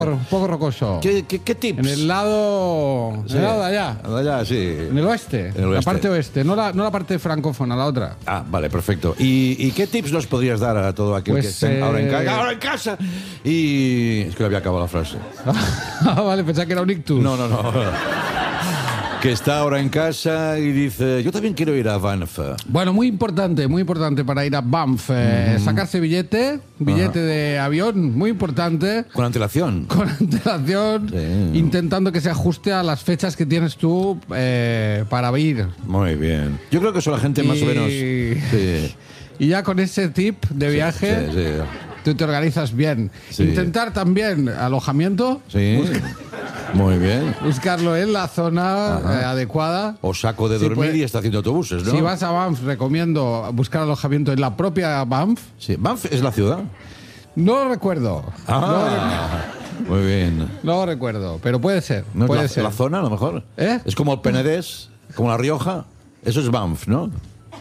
Un poco rocoso. ¿Qué tips? En el lado. Sí. En el lado de allá. De allá, sí. En el oeste. En el oeste. La parte oeste. No la parte francófona, la otra. Ah, vale, perfecto. ¿Y qué tips nos podrías dar a todo aquel Pues, que esté ahora en casa? Y es que había acabado la frase. Ah, vale, pensaba que era un ictus. No. Que está ahora en casa y dice, yo también quiero ir a Banff. Bueno, muy importante para ir a Banff. Sacarse billete de avión, muy importante. Con antelación. Con antelación, Sí. intentando que se ajuste a las fechas que tienes tú para ir. Muy bien. Yo creo que eso la gente más o menos... Sí. Y ya con ese tip de viaje, Sí. tú te organizas bien. Sí. Intentar también alojamiento, Sí. Muy bien. buscarlo en la zona adecuada. O saco de Sí, dormir pues, y está haciendo autobuses, ¿no? Si vas a Banff, recomiendo buscar alojamiento en la propia Banff. Sí. ¿Banff es la ciudad? No lo recuerdo. Muy bien. No lo recuerdo, pero puede ser. ¿No puede es ser. la zona, a lo mejor? ¿Eh? Es como el Penedés, como La Rioja. Eso es Banff, ¿no?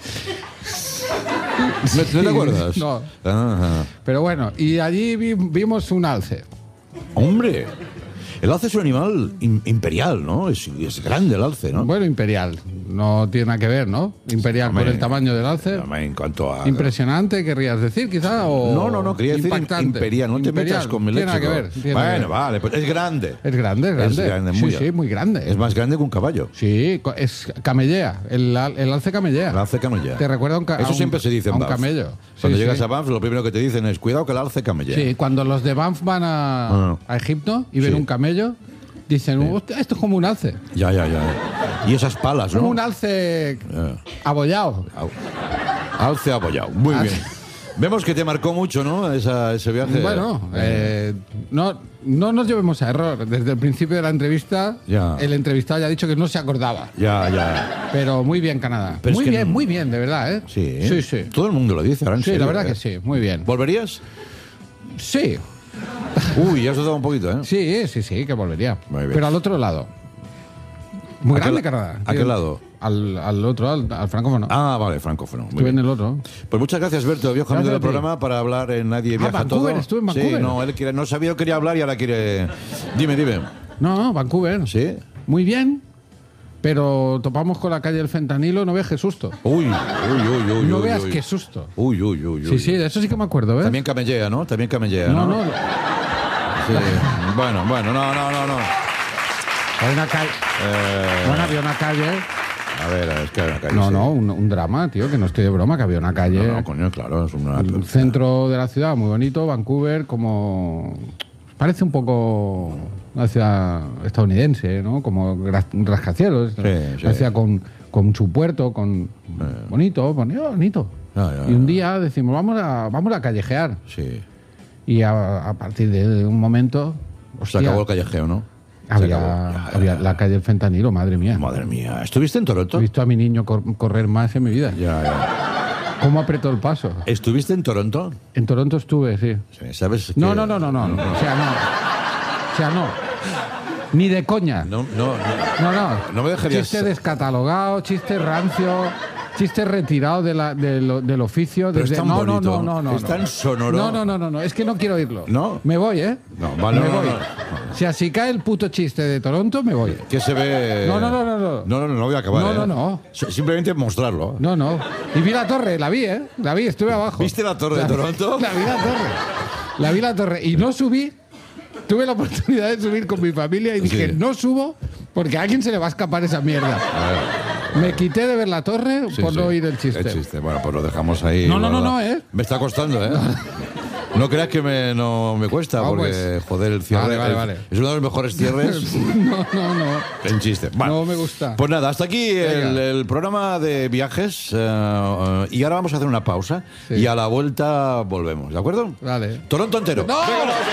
¿No te acuerdas? No. Ajá. Pero bueno, y allí vimos un alce. Hombre, el alce es un animal imperial, ¿no? Es grande el alce, ¿no? Bueno, imperial. No tiene nada que ver, ¿no? Imperial Hombre, por el tamaño del alce. En cuanto a... Impresionante, querrías decir, quizá, o No, quería decir impactante. imperial. No te Imperial. metas con mi Tiene nada léxico. que ver. tiene Bueno, nada que ver. vale, pues es grande. Es grande. Es grande, sí, muy grande. Es más grande que un caballo. Sí, es camellea. El alce camellea. El alce camellea. Te recuerda Eso siempre se dice en a un Banff. camello. Cuando Sí, llegas sí. a Banff, lo primero que te dicen es cuidado que el alce camellea. Sí, cuando los de Banff van a Egipto y ven Sí. un camello, dicen, "Hostia, esto es como un alce. Ya. Y esas palas, ¿no? Como un alce abollado. Alce apoyado. Muy Alce. bien. Vemos que te marcó mucho, ¿no? Ese viaje. Bueno, no nos llevemos a error. Desde el principio de la entrevista, Ya. el entrevistado ya ha dicho que no se acordaba. Ya. Pero muy bien, Canadá. Pero es que no- muy bien, de verdad, ¿eh? Sí. Sí. Todo el mundo lo dice ahora en Sí, serio, la verdad ¿eh? que sí, muy bien. ¿Volverías? Sí, Uy, ya has dudado un poquito, ¿eh? sí, que volvería. Muy bien. Pero al otro lado. Muy ¿A qué grande, la- Canadá. a qué lado? Al otro, al francófono. Ah, vale, francófono. Muy Estuve en bien. el otro. Pues muchas gracias, Berto, viejo amigo Gracias del a ti. programa, para hablar en Nadie Viaja Vancouver, Todo. estuve en Vancouver. Sí, no, él no sabía que quería hablar y ahora quiere... Dime. No, Vancouver. ¿Sí? Muy bien. Pero topamos con la calle del fentanilo, no veas qué susto. Uy. No veas uy. qué susto. Uy. Sí, de eso sí que me acuerdo, ¿ves? También camellea, ¿no? También camellea, ¿no? No. Sí. Bueno, no. Hay una calle. Bueno, había una calle. A ver, es que hay una calle. No, sí. un drama, tío, que no estoy de broma, que había una calle. No, coño, claro, es una... El centro de la ciudad, muy bonito, Vancouver, como... Parece un poco una ciudad estadounidense, ¿no? Como rascacielos. Sí. Una ciudad con su puerto, con... Bonito. Ya. Y un día decimos, vamos a callejear. Sí. Y a partir de un momento... Se hostia, acabó el callejeo, ¿no? Se había acabó. había la calle del fentanilo, madre mía. Madre mía. ¿Estuviste en Toronto? He visto a mi niño correr más en mi vida. Ya. ¿Cómo apretó el paso? ¿Estuviste en Toronto? En Toronto estuve, sí. Sí, ¿sabes? Que... No. O sea, no. Ni de coña. No. No. No me dejarías... Chiste descatalogado, chiste rancio, chiste retirado del oficio. Pero es tan bonito. No. Es tan sonoro. No. Es que no quiero oírlo. ¿No? Me voy, ¿eh? No, vale, Me no. voy. O sea, si cae el puto chiste de Toronto, me voy. ¿Qué se ve? No. No voy a acabar. No. Simplemente mostrarlo. No. Y vi la torre, la vi, estuve abajo. ¿Viste la torre de Toronto? La vi la torre. Y no subí. Tuve la oportunidad de subir con mi familia y dije, Sí. no subo porque a alguien se le va a escapar esa mierda. Me quité de ver la torre por no oír el chiste. Bueno, pues lo dejamos ahí. No, guardado. ¿eh? Me está costando, ¿eh? No creas que no me cuesta, porque, joder, el cierre Vale. es uno de los mejores cierres No. en chiste. Bueno, No me gusta. Pues nada, hasta aquí Venga. el programa de viajes. Y ahora vamos a hacer una pausa Sí. y a la vuelta volvemos, ¿de acuerdo? Vale. Toronto entero. ¡No!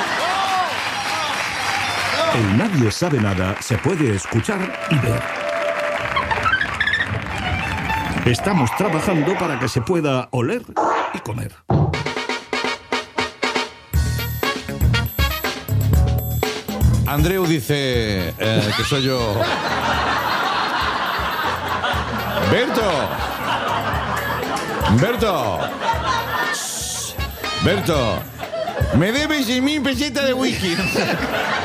En Nadie Sabe Nada se puede escuchar y ver. Estamos trabajando para que se pueda oler y comer. Andreu dice que soy yo. Berto, me debes 1.000 pesetas de whisky.